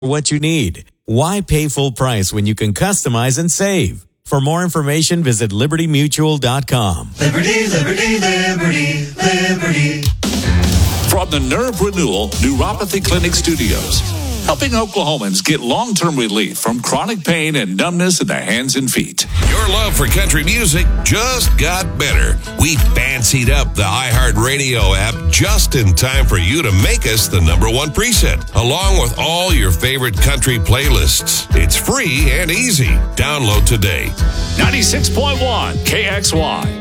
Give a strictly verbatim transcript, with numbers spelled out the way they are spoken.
what you need. Why pay full price when you can customize and save? For more information, visit liberty mutual dot com. Liberty, liberty, liberty, liberty. From the Nerve Renewal Neuropathy Clinic Studios, helping Oklahomans get long-term relief from chronic pain and numbness in the hands and feet. Your love for country music just got better. We fancied up the iHeartRadio app just in time for you to make us the number one preset, along with all your favorite country playlists. It's free and easy. Download today. ninety-six point one K X Y.